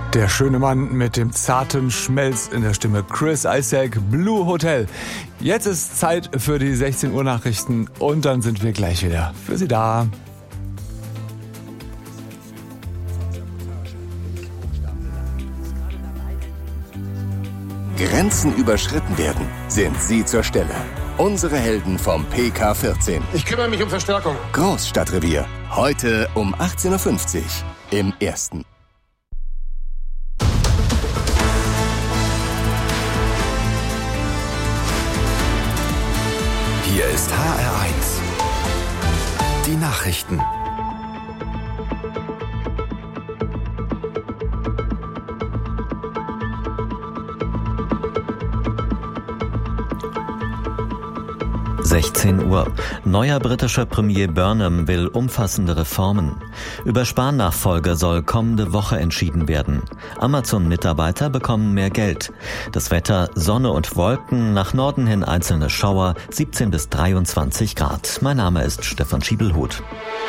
Der schöne Mann mit dem zarten Schmelz in der Stimme, Chris Isaak, Blue Hotel. Jetzt ist Zeit für die 16 Uhr Nachrichten und dann sind wir gleich wieder für Sie da. Grenzen überschritten werden, sind Sie zur Stelle. Unsere Helden vom PK14. Ich kümmere mich um Verstärkung. Großstadtrevier. Heute um 18.50 Uhr im Ersten. Hier ist HR1. Die Nachrichten. Uhr. Neuer britischer Premier Burnham will umfassende Reformen. Über Spahn-Nachfolge soll kommende Woche entschieden werden. Amazon-Mitarbeiter bekommen mehr Geld. Das Wetter: Sonne und Wolken, nach Norden hin einzelne Schauer, 17 bis 23 Grad. Mein Name ist Stefan Schiebelhuth.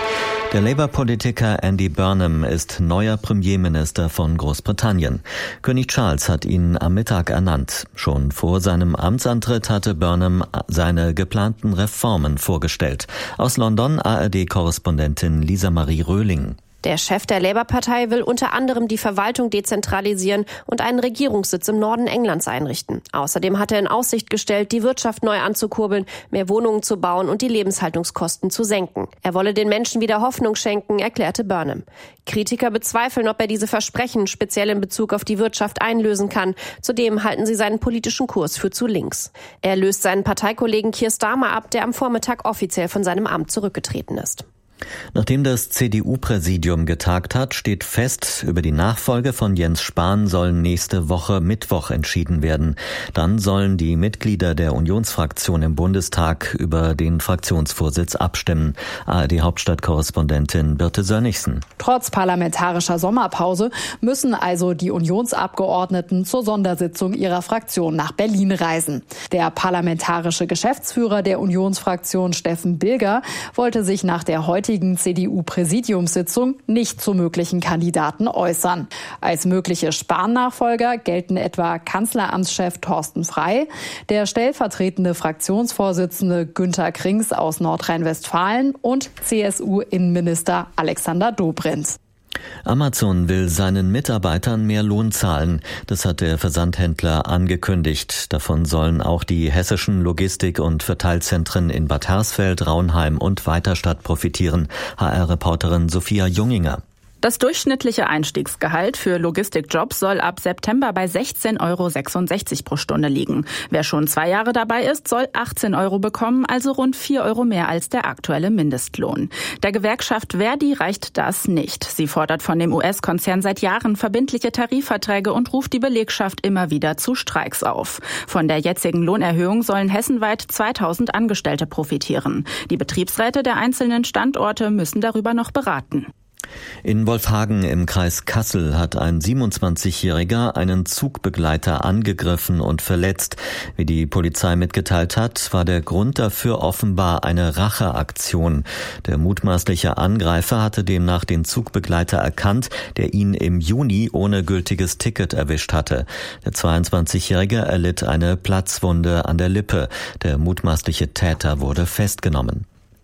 Der Labour-Politiker Andy Burnham ist neuer Premierminister von Großbritannien. König Charles hat ihn am Mittag ernannt. Schon vor seinem Amtsantritt hatte Burnham seine geplanten Reformen vorgestellt. Aus London ARD-Korrespondentin Lisa Marie Röhling. Der Chef der Labour-Partei will unter anderem die Verwaltung dezentralisieren und einen Regierungssitz im Norden Englands einrichten. Außerdem hat er in Aussicht gestellt, die Wirtschaft neu anzukurbeln, mehr Wohnungen zu bauen und die Lebenshaltungskosten zu senken. Er wolle den Menschen wieder Hoffnung schenken, erklärte Burnham. Kritiker bezweifeln, ob er diese Versprechen speziell in Bezug auf die Wirtschaft einlösen kann. Zudem halten sie seinen politischen Kurs für zu links. Er löst seinen Parteikollegen Keir Starmer ab, der am Vormittag offiziell von seinem Amt zurückgetreten ist. Nachdem das CDU-Präsidium getagt hat, steht fest, über die Nachfolge von Jens Spahn soll nächste Woche Mittwoch entschieden werden. Dann sollen die Mitglieder der Unionsfraktion im Bundestag über den Fraktionsvorsitz abstimmen. ARD-Hauptstadtkorrespondentin Birte Sönnigsen. Trotz parlamentarischer Sommerpause müssen also die Unionsabgeordneten zur Sondersitzung ihrer Fraktion nach Berlin reisen. Der parlamentarische Geschäftsführer der Unionsfraktion, Steffen Bilger, wollte sich nach der heutigen CDU-Präsidiumssitzung nicht zu möglichen Kandidaten äußern. Als mögliche Spahn-Nachfolger gelten etwa Kanzleramtschef Thorsten Frey, der stellvertretende Fraktionsvorsitzende Günther Krings aus Nordrhein-Westfalen und CSU-Innenminister Alexander Dobrindt. Amazon will seinen Mitarbeitern mehr Lohn zahlen. Das hat der Versandhändler angekündigt. Davon sollen auch die hessischen Logistik- und Verteilzentren in Bad Hersfeld, Raunheim und Weiterstadt profitieren. HR-Reporterin Sophia Junginger. Das durchschnittliche Einstiegsgehalt für Logistikjobs soll ab September bei 16,66 € pro Stunde liegen. Wer schon 2 Jahre dabei ist, soll 18 € bekommen, also rund 4 € mehr als der aktuelle Mindestlohn. Der Gewerkschaft Verdi reicht das nicht. Sie fordert von dem US-Konzern seit Jahren verbindliche Tarifverträge und ruft die Belegschaft immer wieder zu Streiks auf. Von der jetzigen Lohnerhöhung sollen hessenweit 2000 Angestellte profitieren. Die Betriebsräte der einzelnen Standorte müssen darüber noch beraten. In Wolfhagen im Kreis Kassel hat ein 27-Jähriger einen Zugbegleiter angegriffen und verletzt. Wie die Polizei mitgeteilt hat, war der Grund dafür offenbar eine Racheaktion. Der mutmaßliche Angreifer hatte demnach den Zugbegleiter erkannt, der ihn im Juni ohne gültiges Ticket erwischt hatte. Der 22-Jährige erlitt eine Platzwunde an der Lippe. Der mutmaßliche Täter wurde festgenommen.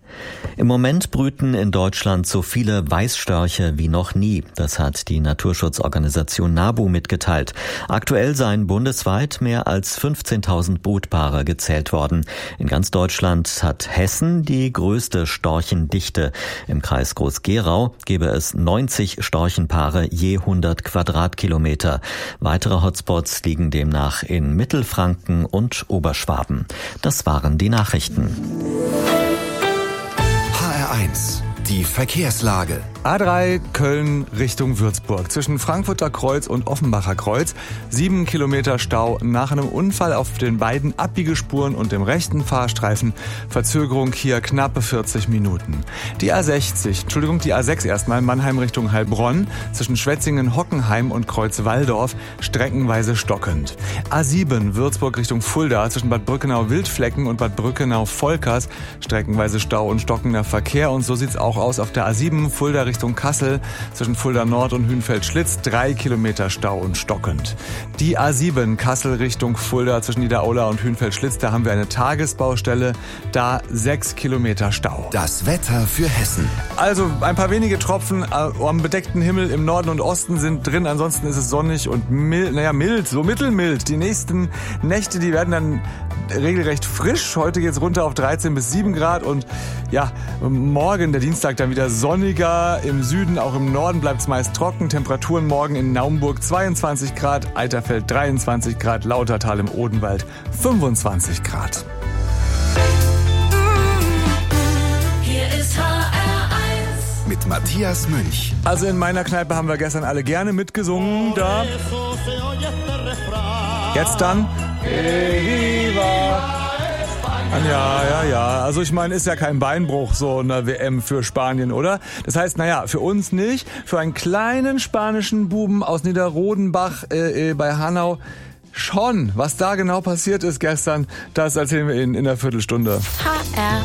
Im Moment brüten in Deutschland so viele Weißstörche wie noch nie. Das hat die Naturschutzorganisation NABU mitgeteilt. Aktuell seien bundesweit mehr als 15.000 Brutpaare gezählt worden. In ganz Deutschland hat Hessen die größte Storchendichte. Im Kreis Groß-Gerau gäbe es 90 Storchenpaare je 100 Quadratkilometer. Weitere Hotspots liegen demnach in Mittelfranken und Oberschwaben. Das waren die Nachrichten. HR1, die Verkehrslage. A3 Köln Richtung Würzburg. Zwischen Frankfurter Kreuz und Offenbacher Kreuz 7 Kilometer Stau nach einem Unfall auf den beiden Abbiegespuren und dem rechten Fahrstreifen. Verzögerung hier knappe 40 Minuten. Die A6 erstmal, Mannheim Richtung Heilbronn. Zwischen Schwetzingen, Hockenheim und Kreuz-Walldorf streckenweise stockend. A7 Würzburg Richtung Fulda. Zwischen Bad Brückenau-Wildflecken und Bad Brückenau-Volkers streckenweise Stau und stockender Verkehr. Und so sieht's auch auch aus auf der A7 Fulda Richtung Kassel zwischen Fulda Nord und Hünfeld-Schlitz. 3 Kilometer Stau und stockend. Die A7 Kassel Richtung Fulda zwischen Niederaula und Hünfeld-Schlitz. Da haben wir eine Tagesbaustelle. Da 6 Kilometer Stau. Das Wetter für Hessen. Also ein paar wenige Tropfen am bedeckten Himmel im Norden und Osten sind drin. Ansonsten ist es sonnig und mild, so mittelmild. Die nächsten Nächte, die werden dann regelrecht frisch. Heute geht's runter auf 13 bis 7 Grad und ja, morgen, der Dienstag, dann wieder sonniger. Im Süden, auch im Norden bleibt's meist trocken. Temperaturen morgen in Naumburg 22 Grad, Eiterfeld 23 Grad, Lautertal im Odenwald 25 Grad. Hier ist HR1 Mit Matthias Münch. Also in meiner Kneipe haben wir gestern alle gerne mitgesungen. Da. Jetzt dann. Ja. Also ich meine, ist ja kein Beinbruch so eine WM für Spanien, oder? Das heißt, für uns nicht. Für einen kleinen spanischen Buben aus Niederrodenbach bei Hanau schon. Was da genau passiert ist gestern, das erzählen wir Ihnen in der Viertelstunde. HR